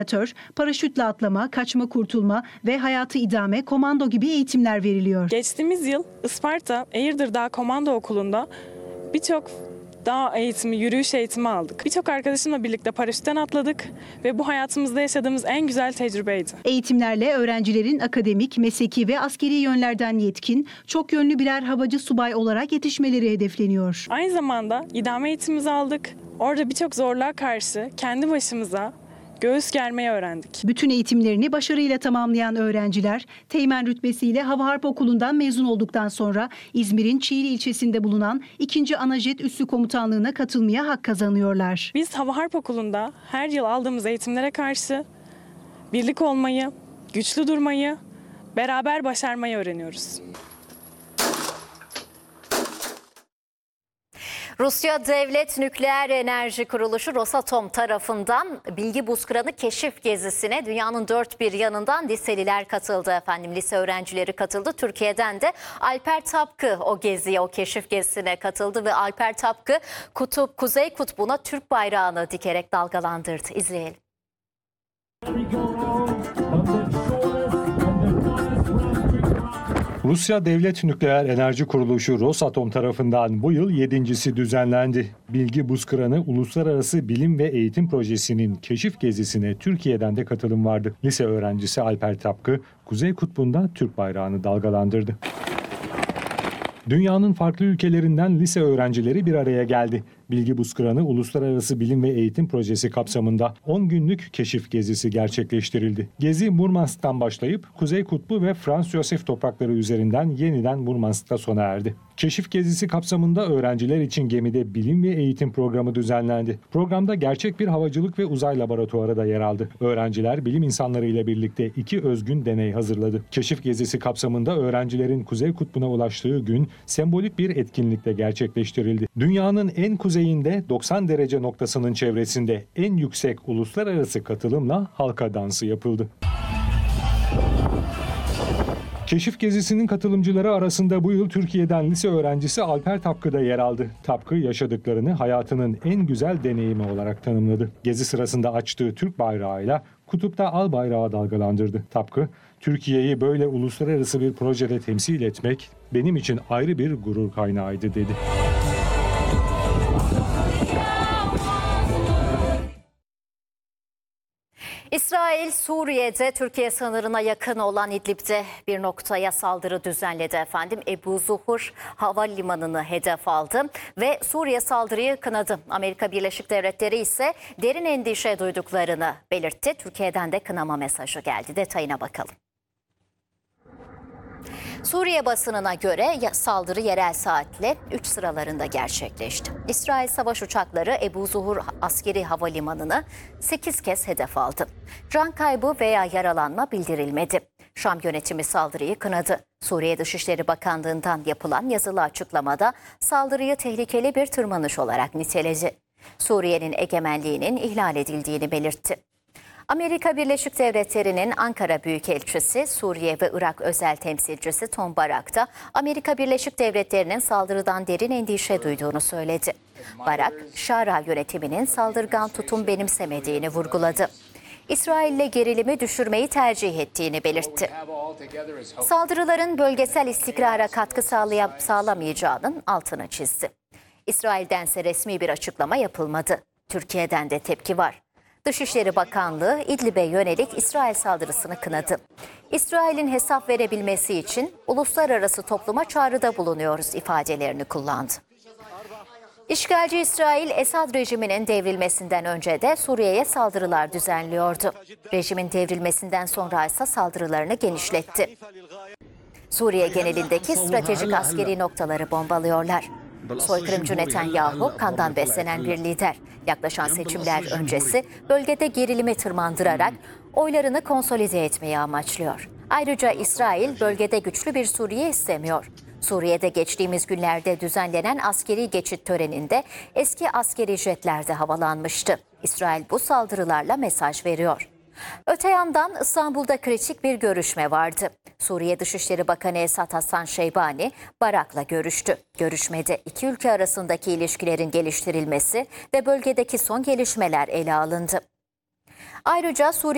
Paraşütle atlama, kaçma kurtulma ve hayatı idame, komando gibi eğitimler veriliyor. Geçtiğimiz yıl Isparta Eğirdir Dağ Komando Okulu'nda birçok dağ eğitimi, yürüyüş eğitimi aldık. Birçok arkadaşımla birlikte paraşütten atladık ve bu hayatımızda yaşadığımız en güzel tecrübeydi. Eğitimlerle öğrencilerin akademik, mesleki ve askeri yönlerden yetkin, çok yönlü birer havacı subay olarak yetişmeleri hedefleniyor. Aynı zamanda idame eğitimimizi aldık. Orada birçok zorluğa karşı kendi başımıza göğüs germeyi öğrendik. Bütün eğitimlerini başarıyla tamamlayan öğrenciler, Teğmen rütbesiyle Hava Harp Okulu'ndan mezun olduktan sonra İzmir'in Çiğli ilçesinde bulunan 2. Anajet Üssü Komutanlığı'na katılmaya hak kazanıyorlar. Biz Hava Harp Okulu'nda her yıl aldığımız eğitimlere karşı birlik olmayı, güçlü durmayı, beraber başarmayı öğreniyoruz. Rusya Devlet Nükleer Enerji Kuruluşu Rosatom tarafından Bilgi Buzkıranı keşif gezisine dünyanın dört bir yanından liseliler katıldı efendim. Lise öğrencileri katıldı. Türkiye'den de Alper Tapkı o geziye, o keşif gezisine katıldı ve Alper Tapkı Kuzey Kutbu'na Türk bayrağını dikerek dalgalandırdı. İzleyelim. Rusya Devlet Nükleer Enerji Kuruluşu Rosatom tarafından bu yıl 7.'si düzenlendi. Bilgi Buzkıranı Uluslararası Bilim ve Eğitim Projesi'nin keşif gezisine Türkiye'den de katılım vardı. Lise öğrencisi Alper Tapkı, Kuzey Kutbu'nda Türk bayrağını dalgalandırdı. Dünyanın farklı ülkelerinden lise öğrencileri bir araya geldi. Bilgi Buzkıranı Uluslararası Bilim ve Eğitim Projesi kapsamında 10 günlük keşif gezisi gerçekleştirildi. Gezi Murmansk'tan başlayıp Kuzey Kutbu ve Franz Josef toprakları üzerinden yeniden Murmansk'ta sona erdi. Keşif gezisi kapsamında öğrenciler için gemide bilim ve eğitim programı düzenlendi. Programda gerçek bir havacılık ve uzay laboratuvarı da yer aldı. Öğrenciler bilim insanları ile birlikte 2 özgün deney hazırladı. Keşif gezisi kapsamında öğrencilerin Kuzey Kutbu'na ulaştığı gün sembolik bir etkinlikle gerçekleştirildi. Dünyanın en kuzeyinde 90 derece noktasının çevresinde en yüksek uluslararası katılımla halka dansı yapıldı. Keşif gezisinin katılımcıları arasında bu yıl Türkiye'den lise öğrencisi Alper Tapkı da yer aldı. Tapkı yaşadıklarını hayatının en güzel deneyimi olarak tanımladı. Gezi sırasında açtığı Türk bayrağıyla kutupta al bayrağı dalgalandırdı. Tapkı, Türkiye'yi böyle uluslararası bir projede temsil etmek benim için ayrı bir gurur kaynağıydı dedi. İsrail, Suriye'de Türkiye sınırına yakın olan İdlib'de bir noktaya saldırı düzenledi efendim. Ebu Zuhur havalimanını hedef aldı ve Suriye saldırıyı kınadı. Amerika Birleşik Devletleri ise derin endişe duyduklarını belirtti. Türkiye'den de kınama mesajı geldi. Detayına bakalım. Suriye basınına göre saldırı yerel saatle 3 sıralarında gerçekleşti. İsrail savaş uçakları Ebu Zuhur askeri havalimanını 8 kez hedef aldı. Can kaybı veya yaralanma bildirilmedi. Şam yönetimi saldırıyı kınadı. Suriye Dışişleri Bakanlığı'ndan yapılan yazılı açıklamada saldırıyı tehlikeli bir tırmanış olarak niteledi. Suriye'nin egemenliğinin ihlal edildiğini belirtti. Amerika Birleşik Devletleri'nin Ankara Büyükelçisi, Suriye ve Irak özel temsilcisi Tom Barak da Amerika Birleşik Devletleri'nin saldırıdan derin endişe duyduğunu söyledi. Barak, Şara yönetiminin saldırgan tutum benimsemediğini vurguladı. İsrail'le gerilimi düşürmeyi tercih ettiğini belirtti. Saldırıların bölgesel istikrara katkı sağlamayacağının altını çizdi. İsrail'dense resmi bir açıklama yapılmadı. Türkiye'den de tepki var. Dışişleri Bakanlığı İdlib'e yönelik İsrail saldırısını kınadı. İsrail'in hesap verebilmesi için uluslararası topluma çağrıda bulunuyoruz ifadelerini kullandı. İşgalci İsrail, Esad rejiminin devrilmesinden önce de Suriye'ye saldırılar düzenliyordu. Rejimin devrilmesinden sonra ise saldırılarını genişletti. Suriye genelindeki stratejik askeri noktaları bombalıyorlar. Soykırımcı Netanyahu kandan beslenen bir lider. Yaklaşan seçimler öncesi bölgede gerilimi tırmandırarak oylarını konsolide etmeyi amaçlıyor. Ayrıca İsrail bölgede güçlü bir Suriye istemiyor. Suriye'de geçtiğimiz günlerde düzenlenen askeri geçit töreninde eski askeri jetler de havalanmıştı. İsrail bu saldırılarla mesaj veriyor. Öte yandan İstanbul'da kritik bir görüşme vardı. Suriye Dışişleri Bakanı Esad Hasan Şeybani, Barak'la görüştü. Görüşmede iki ülke arasındaki ilişkilerin geliştirilmesi ve bölgedeki son gelişmeler ele alındı. Ayrıca Suriye